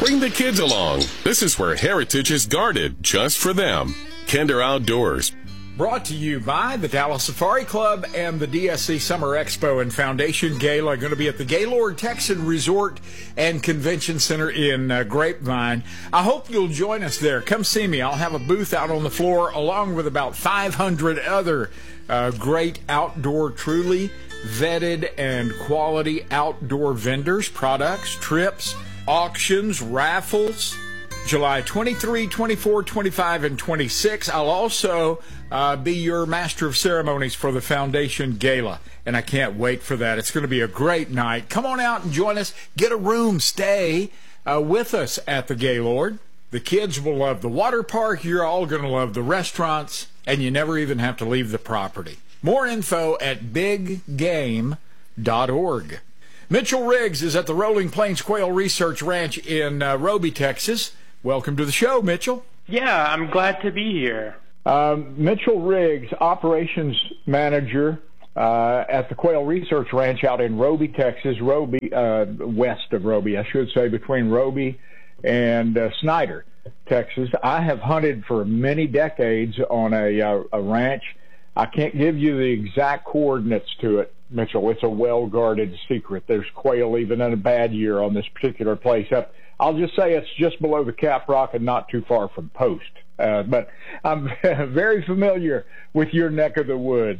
Bring the kids along. This is where heritage is guarded just for them. Kinder Outdoors. Brought to you by the Dallas Safari Club and the DSC Summer Expo and Foundation Gala. Going to be at the Gaylord Texan Resort and Convention Center in Grapevine. I hope you'll join us there. Come see me. I'll have a booth out on the floor along with about 500 other great outdoor, truly vetted and quality outdoor vendors, products, trips, auctions, raffles. July 23, 24, 25, and 26. I'll also be your master of ceremonies for the Foundation Gala, and I can't wait for that. It's going to be a great night. Come on out and join us. Get a room. Stay with us at the Gaylord. The kids will love the water park. You're all going to love the restaurants, and you never even have to leave the property. More info at biggame.org. Mitchell Riggs is at the Rolling Plains Quail Research Ranch in Roby, Texas. Welcome to the show, Mitchell. Yeah, I'm glad to be here. Mitchell Riggs, operations manager at the Quail Research Ranch out in Roby, Texas. Roby, west of Roby, I should say, between Roby and Snyder, Texas. I have hunted for many decades on a ranch. I can't give you the exact coordinates to it, Mitchell. It's a well-guarded secret. There's quail even in a bad year on this particular place. I'll just say it's just below the Cap Rock and not too far from Post. But I'm very familiar with your neck of the woods.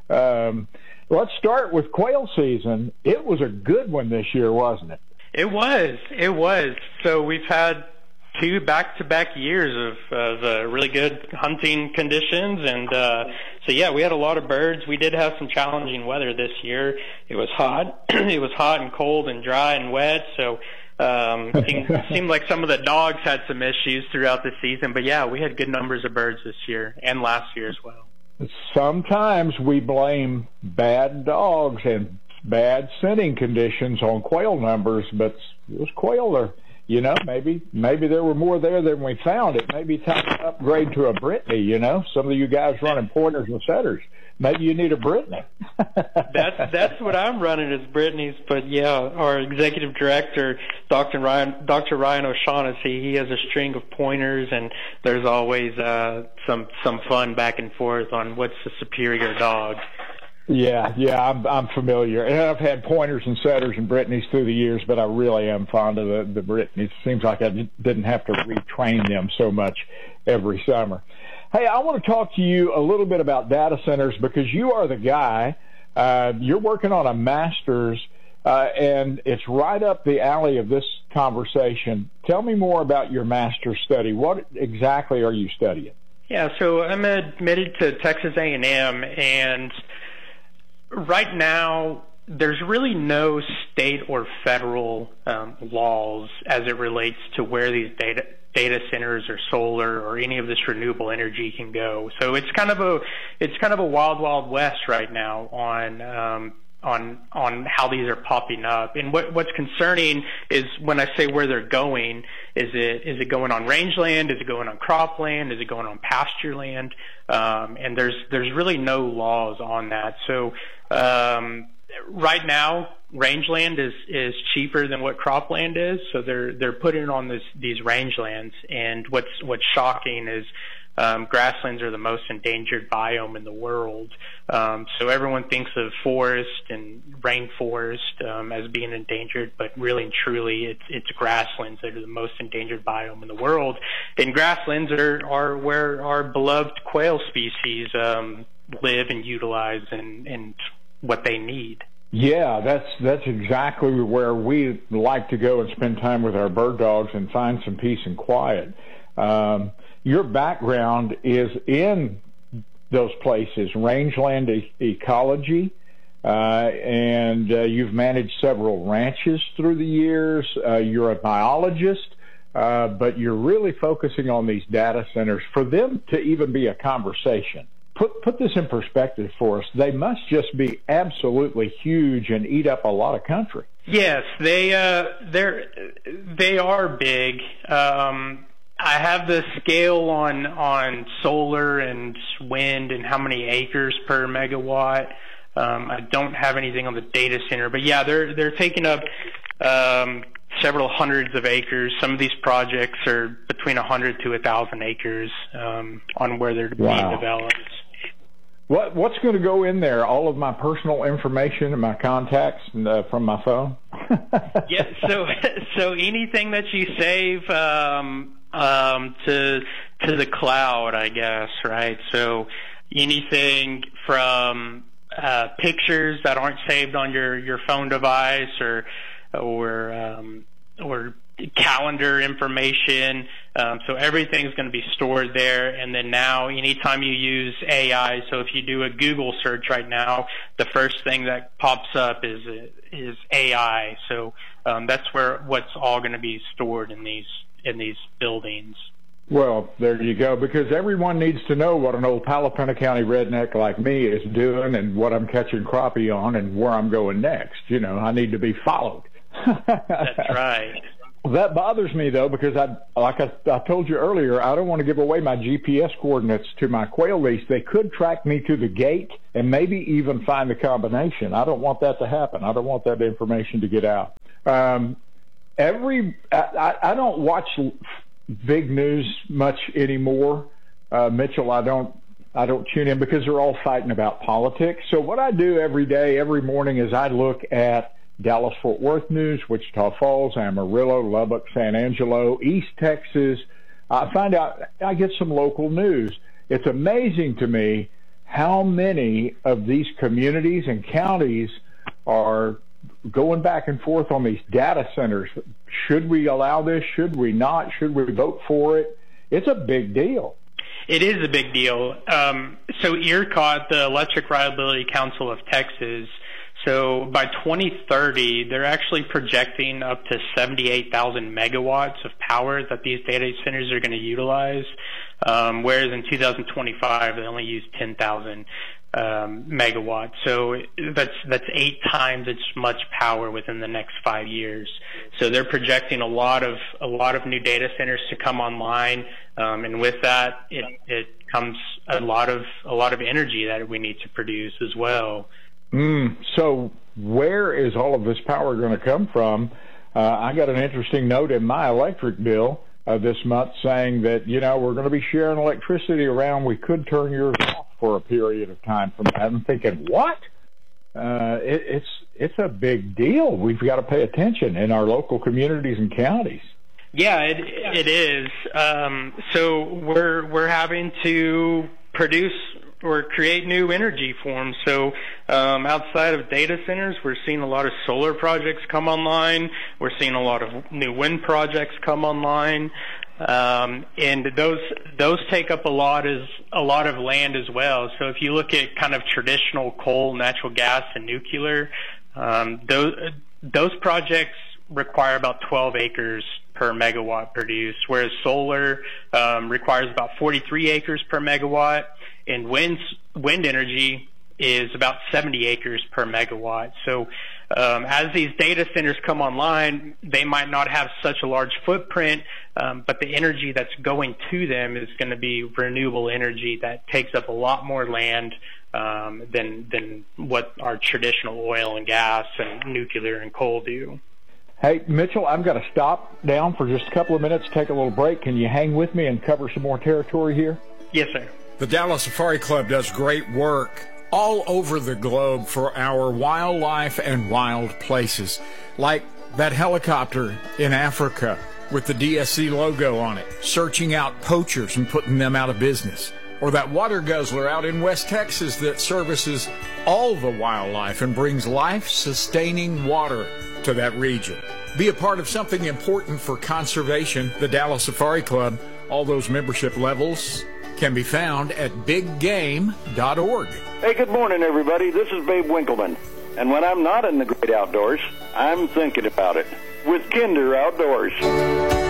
Let's start with quail season. It was a good one this year, wasn't it? It was. So we've had 2 back-to-back years of really good hunting conditions, and so yeah, we had a lot of birds. We did have some challenging weather this year. It was hot. It was hot and cold and dry and wet, so seemed like some of the dogs had some issues throughout the season. But yeah, we had good numbers of birds this year and last year as well. Sometimes we blame bad dogs and bad scenting conditions on quail numbers, but those quail are, you know, maybe there were more there than we found. It may be time to upgrade to a Brittany, you know. Some of you guys running pointers and setters. Maybe you need a Brittany. That's what I'm running is Brittany's. But yeah, our executive director, Dr. Ryan O'Shaughnessy, he has a string of pointers, and there's always some fun back and forth on what's the superior dog. Yeah, I'm familiar. And I've had pointers and setters and Brittany's through the years, but I really am fond of the Brittany's. It seems like I didn't have to retrain them so much every summer. Hey, I want to talk to you a little bit about data centers because you are the guy. You're working on a master's, and it's right up the alley of this conversation. Tell me more about your master's study. What exactly are you studying? Yeah, so I'm admitted to Texas A&M, and right now there's really no state or federal laws as it relates to where these data centers or solar or any of this renewable energy can go. So it's kind of a wild west right now on how these are popping up. And what's concerning is when I say where they're going, is it going on rangeland? Is it going on cropland? Is it going on pasture land? And there's really no laws on that. So right now, rangeland is cheaper than what cropland is, so they're putting on these rangelands. And what's shocking is grasslands are the most endangered biome in the world. So everyone thinks of forest and rainforest as being endangered, but really and truly it's grasslands that are the most endangered biome in the world. And grasslands are where our beloved quail species live and utilize and what they need. Yeah, that's exactly where we like to go and spend time with our bird dogs and find some peace and quiet. Your background is in those places, rangeland ecology, and you've managed several ranches through the years. You're a biologist, but you're really focusing on these data centers. For them to even be a conversation, put this in perspective for us. They must just be absolutely huge and eat up a lot of country. Yes, they are big. I have the scale on solar and wind and how many acres per megawatt. I don't have anything on the data center, but yeah, they're taking up several hundreds of acres. Some of these projects are between 100 to 1,000 acres on where they're being developed. What's going to go in there? All of my personal information and my contacts from my phone? Yeah. So anything that you save to the cloud, I guess, right? So anything from pictures that aren't saved on your phone device, or calendar information. So everything's going to be stored there. And then now, anytime you use AI, so if you do a Google search right now, the first thing that pops up is AI. So that's what's all going to be stored in these buildings. Well, there you go, because everyone needs to know what an old Palapena County redneck like me is doing and what I'm catching crappie on and where I'm going next. You know, I need to be followed. That's right. That bothers me, though, because I told you earlier, I don't want to give away my GPS coordinates to my quail lease. They could track me to the gate and maybe even find the combination. I don't want that to happen. I don't want that information to get out. I don't watch big news much anymore, Mitchell. I don't tune in because they're all fighting about politics. So what I do every day, every morning, is I look at Dallas-Fort Worth news, Wichita Falls, Amarillo, Lubbock, San Angelo, East Texas. I find out, I get some local news. It's amazing to me how many of these communities and counties are going back and forth on these data centers. Should we allow this? Should we not? Should we vote for it? It's a big deal. It is a big deal. So ERCOT, the Electric Reliability Council of Texas, so by 2030, they're actually projecting up to 78,000 megawatts of power that these data centers are going to utilize, whereas in 2025, they only use 10,000 megawatts. So that's 8 times as much power within the next 5 years. So they're projecting a lot of new data centers to come online, and with that, it comes a lot of energy that we need to produce as well. So where is all of this power going to come from? I got an interesting note in my electric bill this month saying that, we're going to be sharing electricity around. We could turn yours off for a period of time from that. I'm thinking, what? It's a big deal. We've got to pay attention in our local communities and counties. Yeah, it is. So we're having to produce or create new energy forms. So outside of data centers, we're seeing a lot of solar projects come online. We're seeing a lot of new wind projects come online. And those take up a lot of land as well. So if you look at kind of traditional coal, natural gas, and nuclear, those projects require about 12 acres per megawatt produced, whereas solar requires about 43 acres per megawatt, and wind energy is about 70 acres per megawatt. So as these data centers come online, they might not have such a large footprint, but the energy that's going to them is going to be renewable energy that takes up a lot more land than what our traditional oil and gas and nuclear and coal do. Hey, Mitchell, I've got to stop down for just a couple of minutes, take a little break. Can you hang with me and cover some more territory here? Yes, sir. The Dallas Safari Club does great work all over the globe for our wildlife and wild places, like that helicopter in Africa with the DSC logo on it, searching out poachers and putting them out of business, or that water guzzler out in West Texas that services all the wildlife and brings life-sustaining water to that region. Be a part of something important for conservation. The Dallas Safari Club, all those membership levels can be found at biggame.org. Hey, good morning, everybody. This is Babe Winkleman. And when I'm not in the great outdoors, I'm thinking about it with Kinder Outdoors.